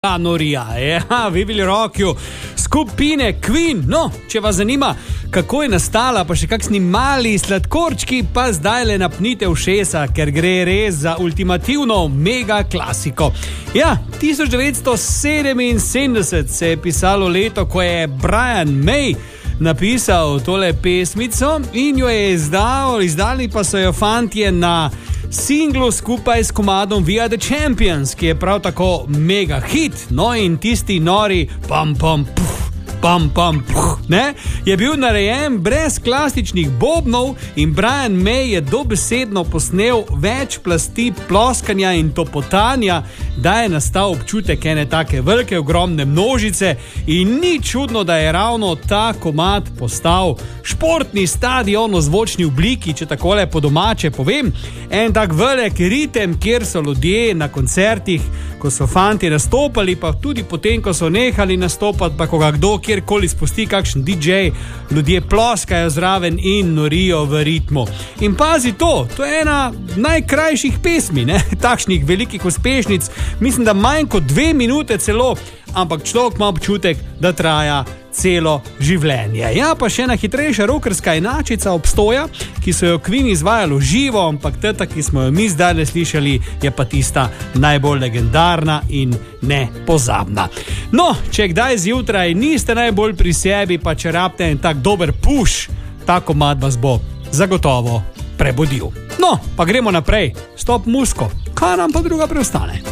Norija, Vivi Rocju skupine Queen. No, če vas zanima, kako je nastala, pa še kakšni mali sladkorčki, pa zdaj le napnite ušesa, ker gre res za ultimativno mega klasiko. 1977 se je pisalo leto, ko je Brian May napisal tole pesmico in jo je izdali pa so jo fantje na singlu skupaj s komadom We Are The Champions, ki je prav tako mega hit. No in tisti nori pam pam puf, pam pam puf, ne, je bil narejen brez klasičnih bobnov in Brian May je dobesedno posnel več plasti ploskanja in topotanja, da je nastal občutek ene take velike, ogromne množice in ni čudno, da je ravno ta komad postal športni stadion v zvočni obliki, če takole po domače povem. En tak velik ritem, kjer so ljudje na koncertih, ko so fanti nastopali, pa tudi potem, ko so nehali nastopati, pa ko ga kdo kjerkoli spusti kakšen DJ, ljudje ploskajo zraven in norijo v ritmu. In pazi to je ena najkrajših pesmi, ne? Takšnih velikih uspešnic, mislim, da manj kot 2 minute celo, ampak človek ima občutek, da traja celo življenje. Pa še ena hitrejša rockerska enačica obstoja, ki so jo Queen izvajali živo, ampak teta, ki smo jo mi zdaj slišali, je pa tista najbolj legendarna in nepozabna. No, če kdaj zjutraj niste najbolj pri sebi, pa če rabite en tak dober push, ta komad vas bo zagotovo prebudil. No, pa gremo naprej. Stop musko. Kaj nam pa druga preostane?